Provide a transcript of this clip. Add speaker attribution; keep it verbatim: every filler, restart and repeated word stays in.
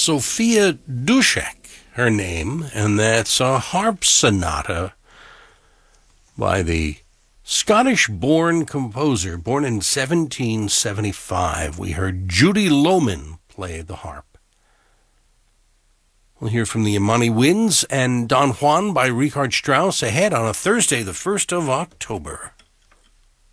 Speaker 1: Sophia Dushek, her name, and that's a harp sonata by the Scottish-born composer, born in seventeen seventy-five. We heard Judy Lohman play the harp. We'll hear from the Imani Winds and Don Juan by Richard Strauss ahead on a Thursday, the first of October.